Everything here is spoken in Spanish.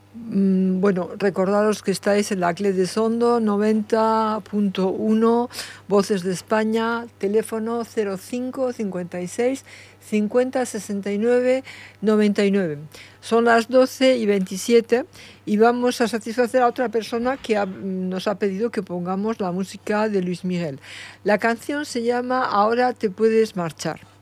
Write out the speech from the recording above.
Bueno, recordaros que estáis en la CLE de Sondo 90.1, Voces de España, teléfono 05 56 50 69 99. Son las 12:27 y vamos a satisfacer a otra persona que nos ha pedido que pongamos la música de Luis Miguel. La canción se llama Ahora te puedes marchar.